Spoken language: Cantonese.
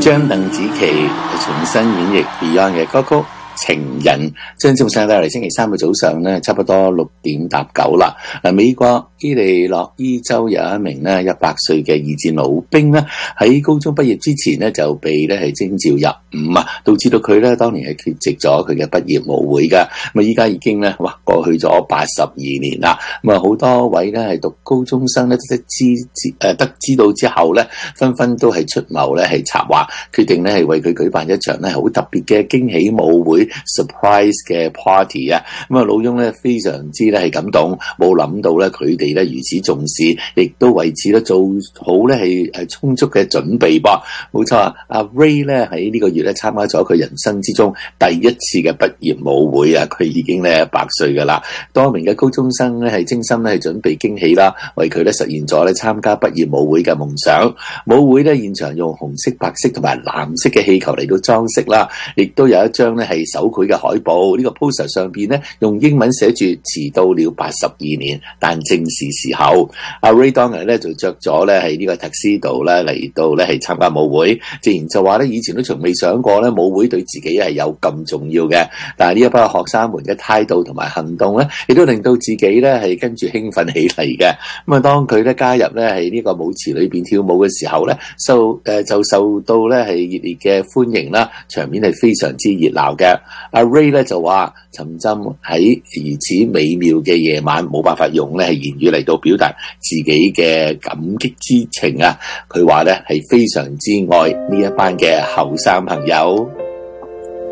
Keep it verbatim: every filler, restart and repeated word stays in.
將鄧紫棋重新演繹 Beyond 嘅歌曲情人。將節目上帶嚟星期三嘅早上咧，差不多六點搭九啦。嗱，美國伊利諾伊州有一名咧一百歲嘅二戰老兵咧，喺高中畢業之前咧就被咧係徵召入伍啊，導致到佢咧當年係缺席咗佢嘅畢業舞會噶。咁啊，依家已經咧哇過去咗八十二年啦。咁啊，好多位咧係讀高中生咧得知誒得知道之後咧，紛紛都係出謀咧係策劃，決定咧係為佢舉辦一場咧好特別嘅驚喜舞會 surprise 嘅 party 啊。咁啊，老翁咧非常之咧係感動，冇諗到咧佢哋咧如此重視，亦都為此咧做好咧係係充足嘅準備噃。冇錯啊，阿 Ray 咧喺呢個月咧參加咗佢人生之中第一次嘅畢業舞會啊，佢已經咧一百歲噶啦。多名嘅高中生咧係精心咧係準備驚喜啦，為佢咧實現咗咧參加畢業舞會嘅夢想。舞會咧現場用紅色、白色同埋藍色嘅氣球嚟到裝飾啦，亦都有一張咧係手繪嘅海報。呢個 poster 上邊咧用英文寫住遲到了八十二年，但正是時候。阿 Ray 當日咧就着咗咧係呢個 tuxedo 咧嚟到咧係參加舞會，自然就話咧以前都從未想過咧舞會對自己係有咁重要嘅。但係呢一班學生們嘅態度同埋行動咧，亦都令到自己咧係跟住興奮起嚟嘅。咁啊，當佢咧加入咧係呢個舞池裏邊跳舞嘅時候咧，受誒就受到咧係熱烈嘅歡迎啦，場面係非常之熱鬧嘅。阿 Ray 咧就話沉浸喺如此美妙嘅夜晚，冇辦法用咧係言語嚟到表達自己嘅感激之情啊！佢話咧係非常之愛呢一班嘅後生朋友。